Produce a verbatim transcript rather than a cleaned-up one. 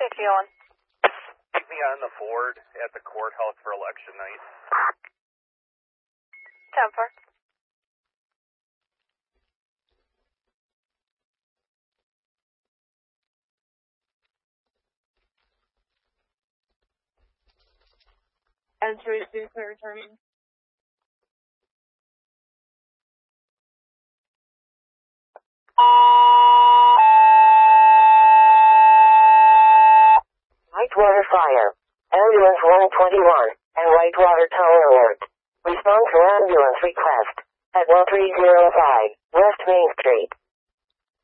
take you on? Meet me on the Ford at the courthouse for election night. ten four. Entry to clear returning. Whitewater Fire. Ambulance one twenty-one and Whitewater Tower Alert. Respond to ambulance request at one three zero five West Main Street.